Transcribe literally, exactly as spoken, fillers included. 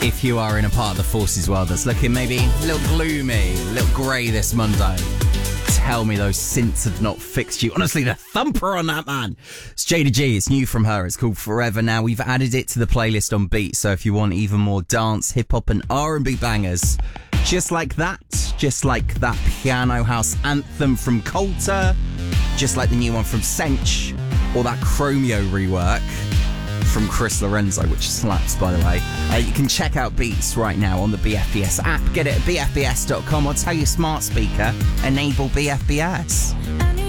if you are in a part of the Forces world that's looking maybe a little gloomy, a little grey this Monday, tell me those synths have not fixed you. Honestly, the thumper on that, man. It's Jada G. It's new from her. It's called Forever. Now, we've added it to the playlist on Beat, so if you want even more dance, hip-hop and R and B bangers, just like that, just like that piano house anthem from Coulter, just like the new one from Sench, or that Chromeo rework from Chris Lorenzo, which slaps, by the way. Uh, you can check out Beats right now on the B F B S app. Get it at b f b s dot com or tell your smart speaker, enable B F B S.